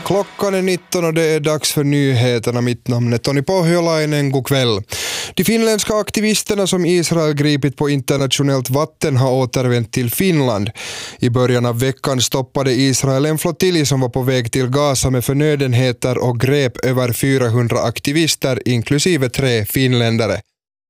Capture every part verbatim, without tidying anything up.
Klockan är nitton och det är dags för nyheterna. Mitt namn är Tony Pohjolainen. God kväll. De finländska aktivisterna som Israel gripit på internationellt vatten har återvänt till Finland. I början av veckan stoppade Israel en flottilj som var på väg till Gaza med förnödenheter och grep över fyrahundra aktivister inklusive tre finländare.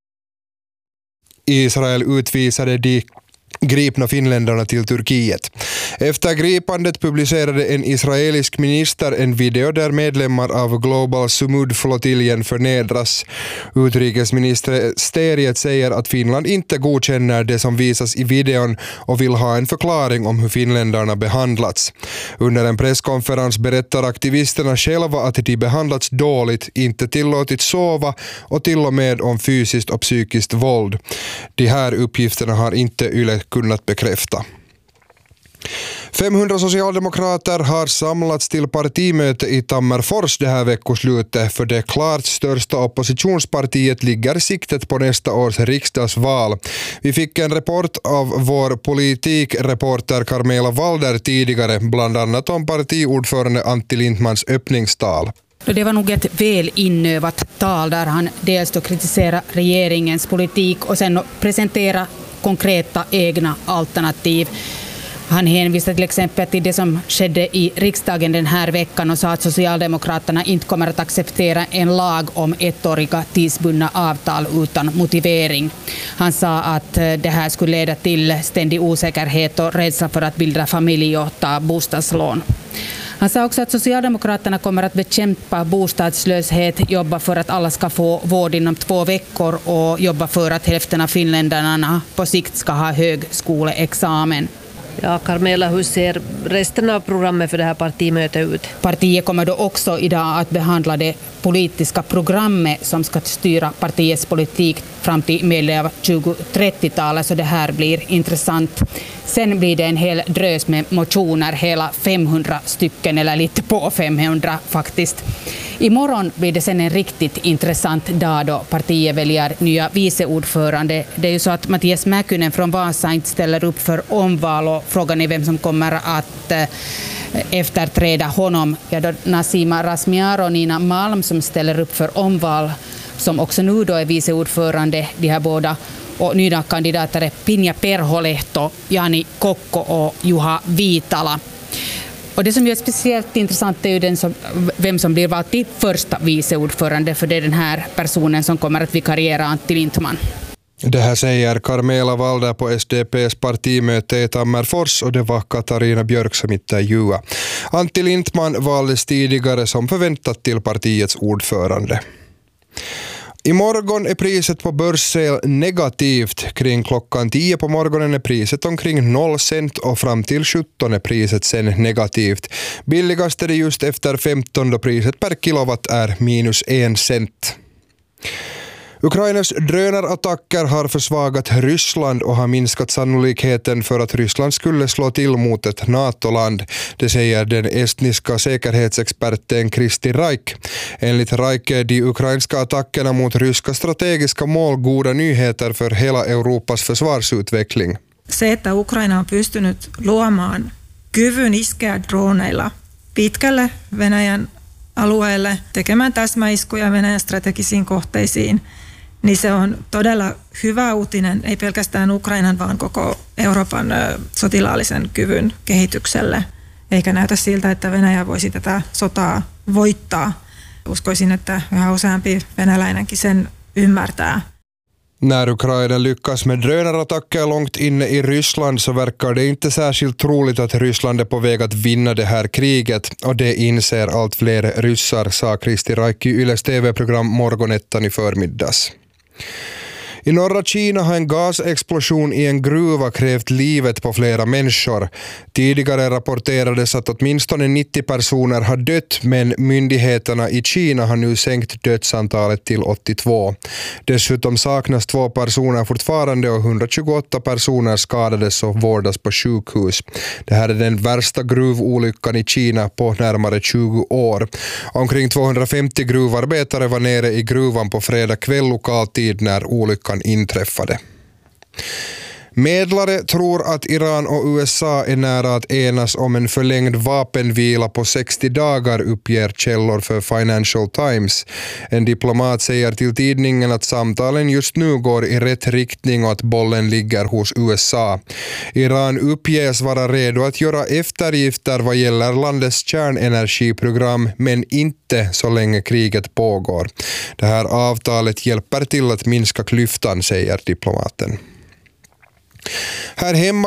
Israel utvisade de gripna finländarna till Turkiet. Efter gripandet publicerade en israelisk minister en video där medlemmar av Global Sumud-flottiljen förnedras. Utrikesministeriet säger att Finland inte godkänner det som visas i videon och vill ha en förklaring om hur finländarna behandlats. Under en presskonferens berättar aktivisterna själva att de behandlats dåligt, inte tillåtit sova och till och med om fysiskt och psykiskt våld. De här uppgifterna har inte Yle kunnat bekräfta. femhundra socialdemokrater har samlats till partimöte i Tammerfors det här veckoslutet, för det klart största oppositionspartiet ligger siktet på nästa års riksdagsval. Vi fick en rapport av vår politikreporter Carmela Walder tidigare, bland annat om partiordförande Antti Lindmans öppningstal. Det var nog ett väl inövat tal där han dels då kritiserade regeringens politik och sen presentera konkreta egna alternativ. Han hänvisade till exempel till det som skedde i riksdagen den här veckan och sa att Socialdemokraterna inte kommer att acceptera en lag om ettåriga tidsbundna avtal utan motivering. Han sa att det här skulle leda till ständig osäkerhet och rädsla för att bilda familj och ta bostadslån. Han sa också att Socialdemokraterna kommer att bekämpa bostadslöshet, jobba för att alla ska få vård inom två veckor och jobba för att hälften av finländarna på sikt ska ha högskoleexamen. Ja, Carmela, hur ser resten av programmet för det här partimötet ut? Partiet kommer då också idag att behandla det politiska programmet som ska styra partiets politik fram till medel av tjugo-trettiotalet, så det här blir intressant. Sen blir det en hel drös med motioner, hela femhundra stycken eller lite på femhundra faktiskt. Imorgon blir det sen en riktigt intressant dag då partiet väljer nya viceordförande. Det är ju så att Mattias Mäkynen från Vasa inte ställer upp för omval och frågan är vem som kommer att eh, efterträda honom. Ja, då Nasima Razmyar och Nina Malm som ställer upp för omval, som också nu då är viceordförande, de här båda. Och nya kandidater är Pinja Perholehto, Jani Kokko och Juha Viitala. Och det som är speciellt intressant är ju den som, vem som blir vald till första viceordförande, för det är den här personen som kommer att vikariera Antti Lindman. Det här säger Carmela Walder på S D P:s partimöte i Tammerfors, och det var Katarina Björk som intervjuade. Antti Lindman valdes tidigare som förväntat till partiets ordförande. Imorgon är priset på börssel negativt. Kring klockan tio på morgonen är priset omkring noll cent och fram till sjutton är priset sen negativt. Billigast är det just efter femton då priset per kilowatt är minus en cent. Ukrainas drönarattacker har försvagat Ryssland och har minskat sannolikheten för att Ryssland skulle slå till mot ett NATO-land. Det säger den estniska säkerhetsexperten Kristi Raik. Enligt Raik är de ukrainska attackerna mot ryska strategiska mål goda nyheter för hela Europas försvarsutveckling. Se, että Ukraina on pystynyt luomaan kyvyn iskeä droneilla pitkälle Venäjän alueelle, tekemään täsmäiskuja Venäjän strategisiin kohteisiin, niin se on todella hyvä uutinen, ei pelkästään Ukrainan, vaan koko Euroopan sotilaallisen kyvyn kehitykselle. Eikä näytä siltä, että Venäjä voisi tätä sotaa voittaa. Uskoisin, että yhä useampi venäläinenkin sen ymmärtää. När Ukraina lyckas med drönarattacker långt inne i Ryssland så verkar det inte särskilt troligt att Ryssland är på väg att vinna det här kriget, och det inser allt fler ryssar, sa Kristi Raik i Yles T V-program Morgonettan i förmiddags. I norra Kina har en gasexplosion i en gruva krävt livet på flera människor. Tidigare rapporterades att åtminstone nittio personer har dött, men myndigheterna i Kina har nu sänkt dödsantalet till åttiotvå. Dessutom saknas två personer fortfarande och hundratjugoåtta personer skadades och vårdas på sjukhus. Det här är den värsta gruvolyckan i Kina på närmare tjugo år. Omkring tvåhundrafemtio gruvarbetare var nere i gruvan på fredag kväll lokal tid när olyckan inträffade. Medlare tror att Iran och U S A är nära att enas om en förlängd vapenvila på sextio dagar, uppger källor för Financial Times. En diplomat säger till tidningen att samtalen just nu går i rätt riktning och att bollen ligger hos U S A. Iran uppges vara redo att göra eftergifter vad gäller landets kärnenergiprogram, men inte så länge kriget pågår. Det här avtalet hjälper till att minska klyftan, säger diplomaten. Här hemma